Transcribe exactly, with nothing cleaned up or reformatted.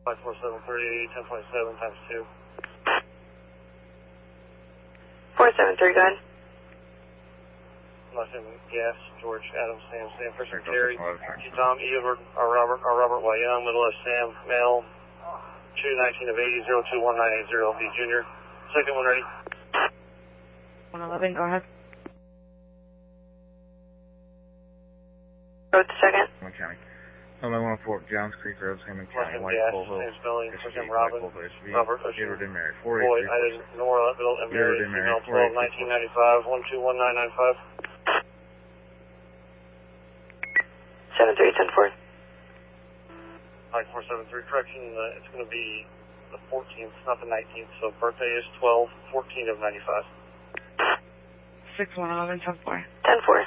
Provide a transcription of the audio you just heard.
five four seven three, ten point seven times two. four seven three, go ahead. Last name, Gas, George, Adam, Sam, Sam, Fisher, Terry, Tom, Edward, or Robert, or Robert Y. Young, middle of Sam, male, two nineteen of eighty, zero two one nine eight zero, B Junior. Second one ready. one eleven, go ahead. Go with the second. Hammond County. Only one four, Johns Creek Road, Hammond County, Last name, White Gas, Bull Hill. same spelling, S first V, name, White Robin, Bull Hill, S V, Robert, Ocean, Edward and Mary, four eight Boyd, three I did Nora, middle, and Mary, Edward and Mary, female, four twelve, eight three nineteen ninety-five, one two one nine nine five. seven three ten four. five four seven three, correction, uh, it's going to be the fourteenth, not the nineteenth, so birthday is twelve fourteen of ninety-five. six one eleven ten four. ten four.